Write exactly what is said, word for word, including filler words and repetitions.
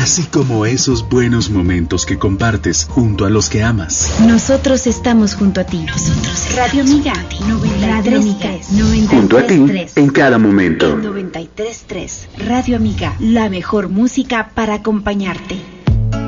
así como esos buenos momentos que compartes junto a los que amas. Nosotros estamos junto a ti. Nosotros Radio Amiga, noventa y tres punto tres. Junto a ti en cada momento. noventa y tres punto tres. Radio Amiga, la mejor música para acompañarte.